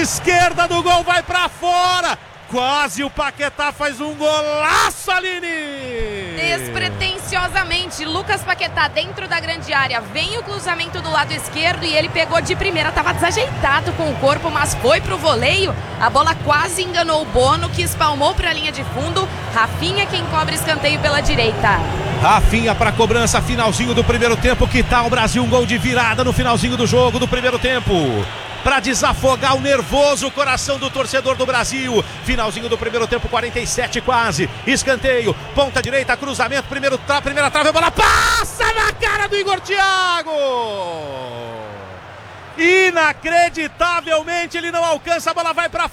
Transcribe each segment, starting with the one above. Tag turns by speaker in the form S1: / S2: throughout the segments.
S1: esquerda do gol, vai pra fora. Quase o Paquetá faz um golaço, Aline!
S2: Despretensiosamente, Lucas Paquetá dentro da grande área. Vem o cruzamento do lado esquerdo e ele pegou de primeira. Tava desajeitado com o corpo, mas foi pro voleio. A bola quase enganou o Bono, que espalmou pra linha de fundo. Rafinha quem cobra escanteio pela direita.
S1: Rafinha pra cobrança, finalzinho do primeiro tempo. Que tal o Brasil? Um gol de virada no finalzinho do jogo, do primeiro tempo. Para desafogar o nervoso coração do torcedor do Brasil. Finalzinho do primeiro tempo, 47 quase. Escanteio, ponta direita, cruzamento, primeira trave, a bola passa na cara do Igor Thiago. Inacreditavelmente ele não alcança, a bola vai para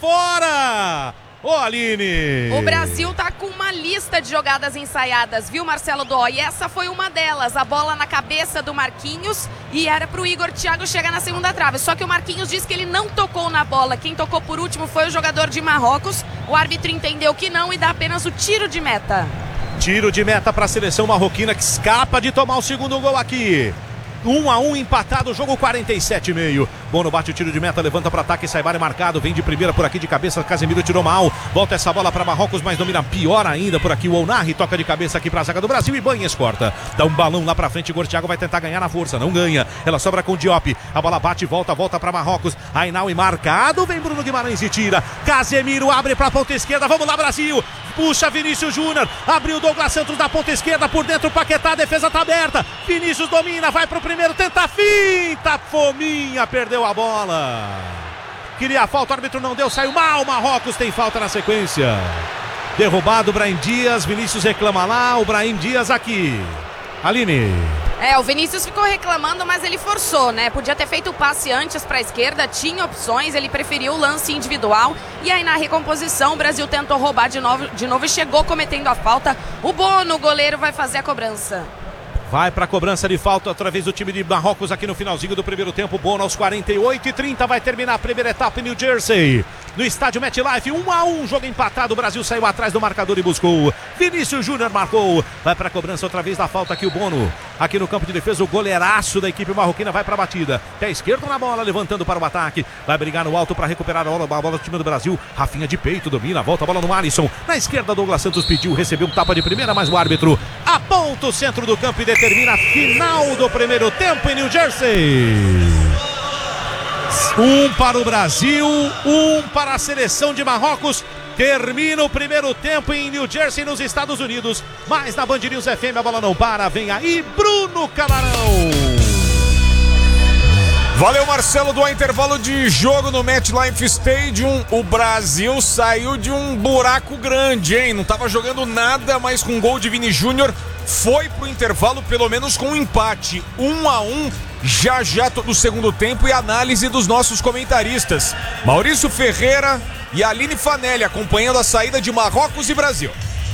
S1: fora. Ô, Aline!
S2: O Brasil tá com uma lista de jogadas ensaiadas, viu, Marcelo Dó? E essa foi uma delas, a bola na cabeça do Marquinhos e era pro Igor Thiago chegar na segunda trave. Só que o Marquinhos disse que ele não tocou na bola. Quem tocou por último foi o jogador de Marrocos. O árbitro entendeu que não e dá apenas o tiro de meta.
S1: Tiro de meta para a seleção marroquina que escapa de tomar o segundo gol aqui. 1-1 empatado, jogo 47,5. Bono bate o tiro de meta, levanta para ataque, Saibari marcado, vem de primeira por aqui de cabeça, Casemiro tirou mal, volta essa bola para Marrocos, mas domina pior ainda por aqui o Ounahi, toca de cabeça aqui para a zaga do Brasil e Banhes corta, dá um balão lá para frente, Igor Thiago vai tentar ganhar na força, não ganha, ela sobra com o Diop, a bola bate, volta para Marrocos, Ainaui marcado, vem Bruno Guimarães e tira, Casemiro abre para a ponta esquerda, vamos lá Brasil, puxa Vinícius Júnior, abriu Douglas Santos da ponta esquerda, por dentro Paquetá, a defesa tá aberta, Vinícius domina, vai pro primeiro, tenta a finta, Fominha perdeu a bola, queria a falta, o árbitro não deu, saiu mal, Marrocos tem falta na sequência, derrubado o Brahim Dias, Vinícius reclama lá, o Brahim Dias aqui, Aline.
S2: O Vinícius ficou reclamando, mas ele forçou, né? Podia ter feito o passe antes para a esquerda, tinha opções, ele preferiu o lance individual. E aí na recomposição o Brasil tentou roubar de novo e chegou cometendo a falta. O Bono, o goleiro, vai fazer a cobrança.
S1: Vai para a cobrança de falta outra vez o time de Marrocos aqui no finalzinho do primeiro tempo. Bono aos 48:30 vai terminar a primeira etapa em New Jersey. No estádio MetLife, 1-1, jogo empatado. O Brasil saiu atrás do marcador e buscou. Vinícius Júnior marcou. Vai para a cobrança outra vez da falta aqui o Bono. Aqui no campo de defesa o goleiraço da equipe marroquina vai para a batida. Pé esquerdo na bola, levantando para o ataque. Vai brigar no alto para recuperar a bola do time do Brasil. Rafinha de peito, domina, volta a bola no Alisson. Na esquerda Douglas Santos pediu, recebeu um tapa de primeira, mas o árbitro aponta o centro do campo e determina a final do primeiro tempo em New Jersey. 1 para o Brasil, 1 para a seleção de Marrocos. Termina o primeiro tempo em New Jersey, nos Estados Unidos. Mas na Band News FM a bola não para. Vem aí Bruno Camarão.
S3: Valeu, Marcelo, do intervalo de jogo no MetLife Stadium. O Brasil saiu de um buraco grande, hein? Não tava jogando nada, mas com gol de Vini Júnior foi pro intervalo pelo menos com um empate. 1-1. Já todo o segundo tempo e análise dos nossos comentaristas Maurício Ferreira e Aline Fanelli acompanhando a saída de Marrocos e Brasil.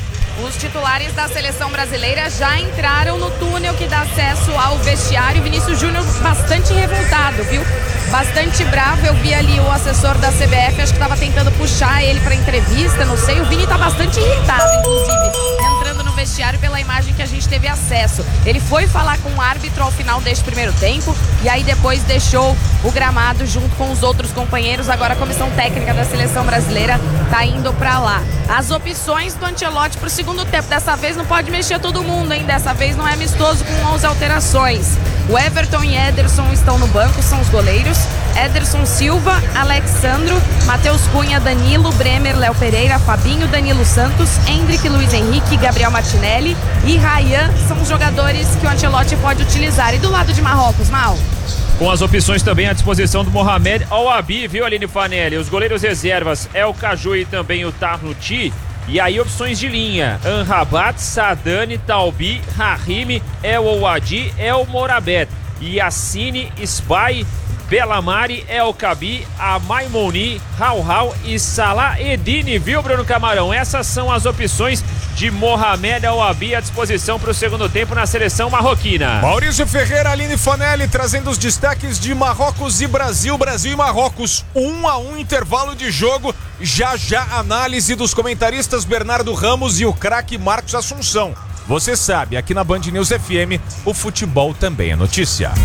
S2: Os titulares da seleção brasileira já entraram no túnel que dá acesso ao vestiário. Vinícius Júnior bastante revoltado, viu? Bastante bravo. Eu vi ali o assessor da CBF, acho que estava tentando puxar ele para entrevista, não sei. O Vini tá bastante irritado, inclusive, entrando no vestiário pela imagem que a gente teve acesso. Ele foi falar com o árbitro ao final deste primeiro tempo e aí depois deixou o gramado junto com os outros companheiros. Agora a comissão técnica da seleção brasileira tá indo para lá. As opções do Ancelotti pro segundo tempo. Dessa vez não pode mexer todo mundo, hein? Dessa vez não é amistoso com 11 alterações. O Everton e Ederson estão no banco, são os goleiros. Ederson Silva, Alexandro, Matheus Cunha, Danilo, Bremer, Léo Pereira, Fabinho, Danilo Santos, Endrick, Luiz Henrique, Gabriel Martinelli e Ryan são os jogadores que o Ancelotti pode utilizar. E do lado de Marrocos, Mal?
S4: Com as opções também à disposição do Mohamed Al-Abi, viu, Aline Fanelli? Os goleiros reservas é o Caju e também o Tarnuti. E aí opções de linha: Amrabat, Sadani, Talbi, Rahimi, El Ouadi, El Morabet, Yassine, Sbai, Belamari, El Kabi, Amaimoni, Rauhau e Salah Edine, viu, Bruno Camarão? Essas são as opções de Mohamed Al-Abi à disposição para o segundo tempo na seleção marroquina.
S3: Maurício Ferreira, Aline Fanelli trazendo os destaques de Marrocos e Brasil. Brasil e Marrocos, 1-1 intervalo de jogo. Já análise dos comentaristas Bernardo Ramos e o craque Marcos Assunção. Você sabe, aqui na Band News FM, o futebol também é notícia.